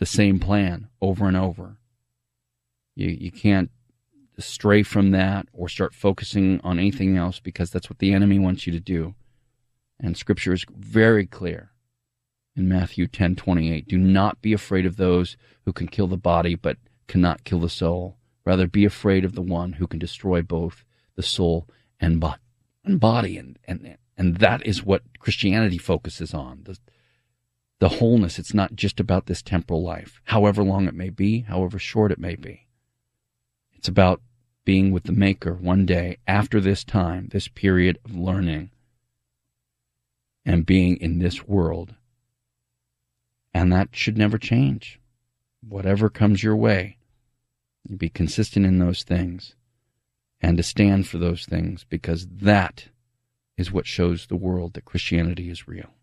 the same plan over and over. You can't stray from that or start focusing on anything else, because that's what the enemy wants you to do. And Scripture is very clear in Matthew 10:28. Do not be afraid of those who can kill the body but cannot kill the soul. Rather, be afraid of the one who can destroy both the soul and body. And that is what Christianity focuses on, the wholeness. It's not just about this temporal life, however long it may be, however short it may be. It's about being with the Maker one day after this time, this period of learning, and being in this world. And that should never change. Whatever comes your way, you be consistent in those things and to stand for those things, because that is what shows the world that Christianity is real.